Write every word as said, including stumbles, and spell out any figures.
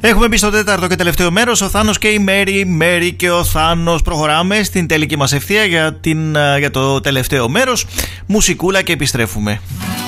Έχουμε μπει στο τέταρτο και τελευταίο μέρος. Ο Θάνος και η Μέρη, Μέρη και ο Θάνος. Προχωράμε στην τελική μας ευθεία για, την, για το τελευταίο μέρος. Μουσικούλα και επιστρέφουμε.